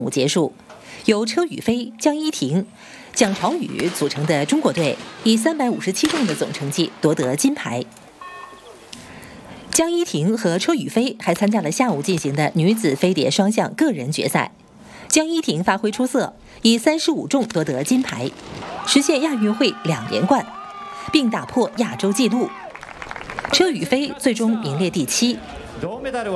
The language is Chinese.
结束，由车宇飞、江一婷、蒋朝宇组成的中国队以357重的总成绩夺得金牌。江一婷和车宇飞还参加了下午进行的女子飞碟双项个人决赛。江一婷发挥出色，以35重夺得金牌，实现亚运会2连冠，并打破亚洲纪录。车宇飞最终名列第7。